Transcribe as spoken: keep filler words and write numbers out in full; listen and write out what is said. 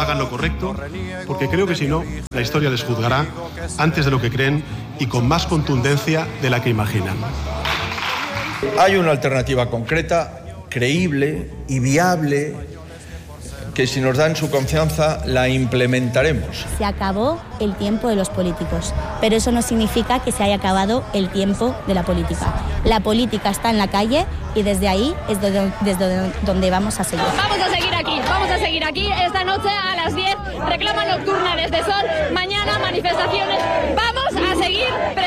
hagan lo correcto, porque creo que si no, la historia les juzgará antes de lo que creen y con más contundencia de la que imaginan. Hay una alternativa concreta, creíble y viable, que si nos dan su confianza la implementaremos. Se acabó el tiempo de los políticos, pero eso no significa que se haya acabado el tiempo de la política. La política está en la calle y desde ahí es desde donde vamos a seguir. Vamos a seguir aquí, vamos a seguir aquí esta noche a las diez, reclama nocturna desde Sol, mañana manifestaciones, vamos a seguir